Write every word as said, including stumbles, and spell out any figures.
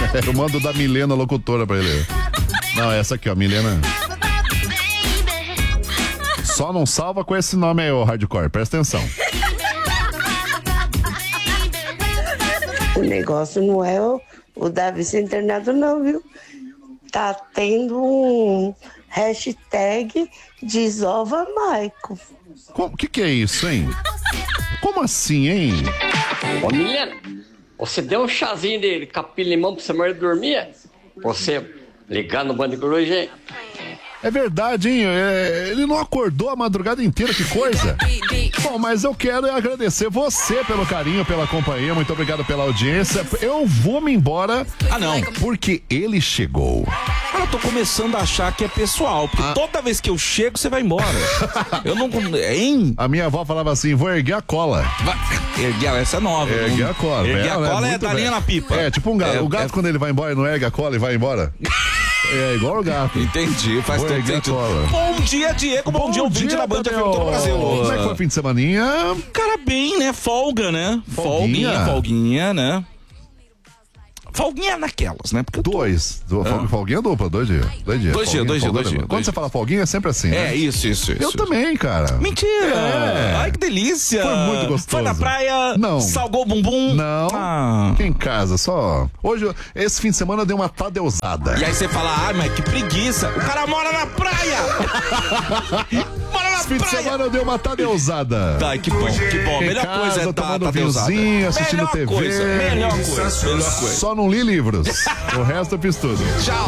Eu mando da Milena locutora pra ele. Não, essa aqui, ó, Milena. Só não salva com esse nome aí, ô hardcore, presta atenção. O negócio não é o, o Davi ser internado não, viu? Tá tendo um hashtag desova Maico. O que que é isso, hein? Como assim, hein? Ô, Milena, você deu um chazinho de capim-limão pra seu marido dormir? Você ligar no Band Coruja, hein? É verdade, hein? É, ele não acordou a madrugada inteira, que coisa. Bom, mas eu quero agradecer você pelo carinho, pela companhia. Muito obrigado pela audiência. Eu vou me embora. Ah, não. Porque ele chegou. Eu tô começando a achar que é pessoal, porque ah. toda vez que eu chego, você vai embora. Eu não... Hein? A minha avó falava assim, vou erguer a cola. Vai... Erguer, essa é nova. Erguer a cola. Erguer a cola é, é da linha na pipa. É, tipo um gato. É, o gato, é... quando ele vai embora, ele não ergue a cola e vai embora. É igual o gato. Entendi, faz Vou todo sentido. Bom dia, Diego. Bom, bom dia, ouvinte da Band F M todo o Brasil. Como é que foi o fim de semaninha? Cara, bem, né? Folga, né? Folguinha, folguinha, folguinha, né? Folguinha naquelas, né? Porque dois. Do, ah. Folguinha dupla, dois dias. Dois dias, dois dias, dois dias. Dois dias. Quando dois você dias. Fala folguinha, é sempre assim, né? É, isso, isso, isso. Eu isso. também, cara. Mentira! É. Ai, que delícia! Foi muito gostoso. Foi na praia? Não. Salgou o bumbum? Não. Ah. Fiquei em casa, só. Hoje, esse fim de semana eu dei uma tadeusada. E aí você fala, ah, mas que preguiça. O cara mora na praia! Mora na esse fim praia! de semana eu dei uma tadeusada. Ai, que bom, que bom. Em Melhor casa, coisa é tomando tá, vinhozinho, assistindo melhor T V. Coisa, melhor coisa, melhor coisa. Só não li livros. O resto eu fiz tudo. Tchau.